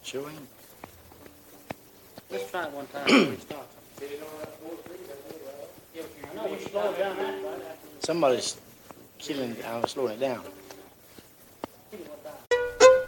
Sure ain't. Let's try it one time before we stop. I know we slowed down that, right? Somebody's slowing it down.